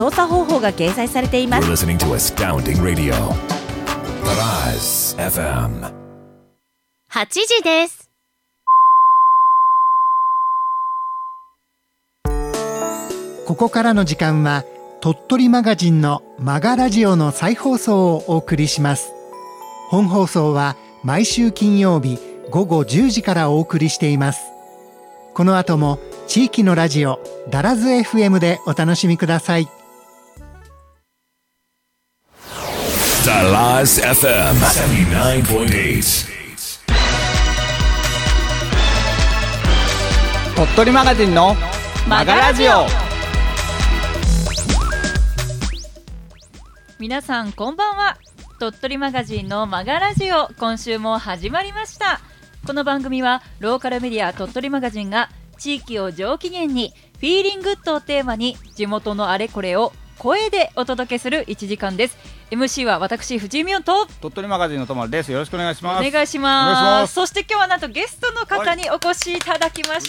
操作方法が掲載されています。 You're listening to Astounding Radio. Arise FM. 8時です。 ここからの時間は鳥取マガジンのマガラジオの再放送をお送りします。本放送は毎週金曜日午後10時からお送りしています。この後も地域のラジオダラズ FM でお楽しみください。 Arise FM 79.8. 鳥取マガジンのマガラジオ。 皆さんこんばんは。鳥取マガジンのマガラジオ、今週も始まりました。この番組はローカルメディア鳥取マガジンが地域を上機嫌にフィーリングッドをテーマに地元のあれこれを声でお届けする1時間です。 MC は私藤井美音と鳥取マガジンのとまるです。よろしくお願いします。 お願いします。そして今日はなんとゲストの方にお越しいただきました。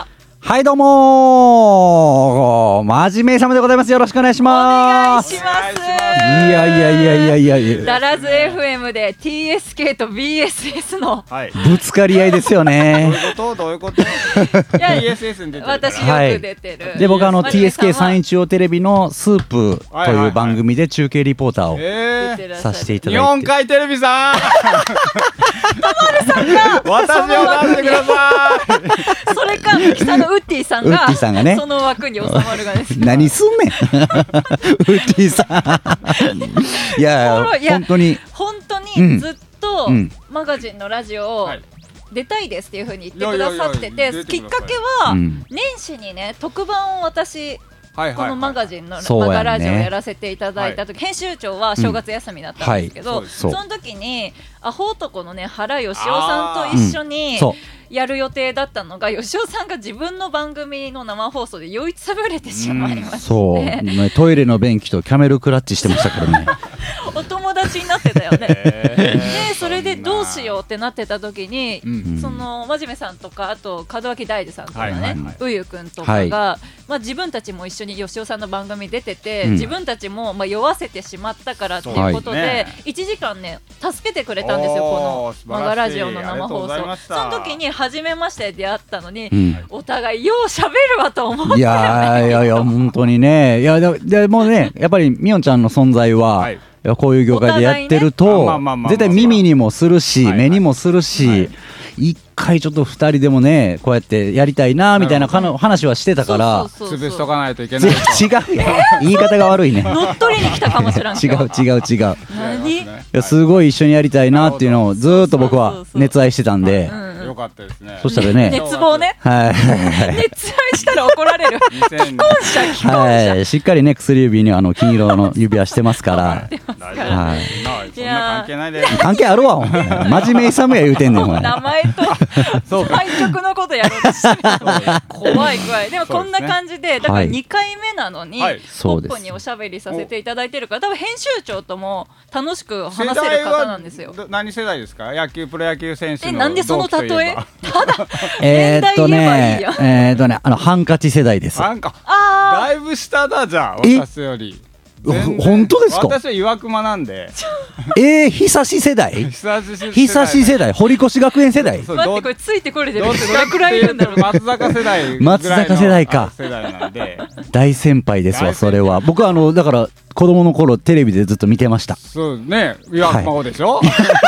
はい、どうも真面目様でございます。よろしくお願いします。 お願いします。 いやダラズ FM で TSK と BSS の、 ぶつかり合いですよね。 どういうこと？いや BSS に出てる。 私よく出てる。 で僕TSK 山陰中央テレビのスープという番組で中継リポーターをさせていただいて、 日本海テレビさん田丸さんが私を出してください。それか北のウッディさんがね、 その枠に収まるがですね。 何すんねんウッディさん。いや本当にずっとマガジンのラジオを出たいですっていう風に言ってくださってて、きっかけは年始にね特番を私このマガジンのマガラジオをやらせていただいた時、編集長は正月休みだったんですけど、その時にアホ男のね原義雄さんと一緒にやる予定だったのが、義雄さんが自分の番組の生放送で酔いつぶれてしまいまして、 そうね、トイレの便器とキャメルクラッチしてましたからね。 お友達になってたよね。でそれでどうしようってなってた時に、その真面目さんとかあと門脇大二さんとかね、うゆくんとかが、自分たちも一緒に義雄さんの番組出てて、自分たちも酔わせてしまったからっていうことで、1時間ね助けてくれたんですよ、このマガラジオの生放送。その時に初めまして出会ったのに、お互いようしゃべるわと思って、 いや本当にね。いやでもね、やっぱりみおんちゃんの存在は、こういう業界でやってると絶対耳にもするし目にもするし、一回ちょっと2人でもねこうやってやりたいなみたいな話はしてたから、 潰しとかないといけない。 違うよ、言い方が悪いね。 乗っ取りに来たかもしれん。 違う何？ いやすごい一緒にやりたいなっていうのをずっと僕は熱愛してたんで、 よかったですね。 そしたらね、 熱望ね、 はい熱愛したら怒られる。既婚者はい、しっかりね薬指に金色の指輪してますから。 はい、そんな関係ないで。 関係あるわ。真面目勇や言うてんねん。 名前と対局のことやろうとしてる。怖い。でもこんな感じで、だから2回目なのにポップにおしゃべりさせていただいてるから、多分編集長とも楽しく話せる方なんですよ。 何世代ですか？プロ野球選手の。 なんでその例え？ただ年代言えばいいや。ハンカチ世代です。 だいぶ下だじゃん、私より。 本当ですか？ 私は岩熊なんで。 久し世代？久し世代？堀越学園世代？ 待って、これついてこれてる。どれくらいいるんだろう。 松坂世代。 松坂世代か。 世代なんで。 大先輩ですわ、それは。僕はだから子供の頃テレビでずっと見てました。 そうね、岩熊でしょ。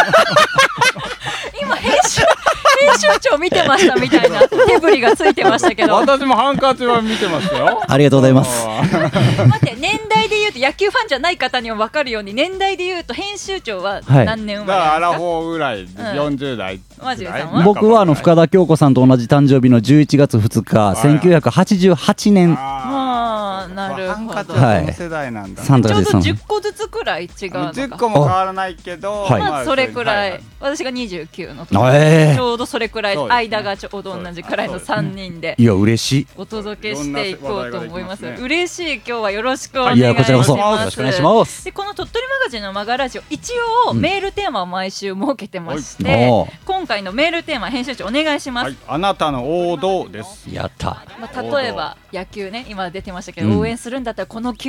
今編集長見てましたみたいな手振りがついてましたけど、 私もハンカチは見てますよ。 ありがとうございます。 待って、年代で言うと野球ファンじゃない方にも分かるように、年代で言うと編集長は何年生まれですか？だからアラフォーぐらい、40代。 僕は深田恭子さんと同じ誕生日の11月2日、1988年。 なるほど。 世代なんだ。 ちょうど10個ずつくらい違うのか。 10個も変わらないけど、 それくらい。私が29の時、ちょうどそれくらい、間がちょうど同じくらいの3人で、 いや嬉しい、 お届けしていこうと思います。嬉しい。今日はよろしくお願いします。 いやこちらこそよろしくお願いします。 でこの鳥取マガジンのマガラジオ、一応メールテーマを毎週設けてまして、今回のメールテーマ、編集長お願いします。 あなたの王道です。 やった。 例えば野球ね、今出てましたけど、応援すするんだったらこの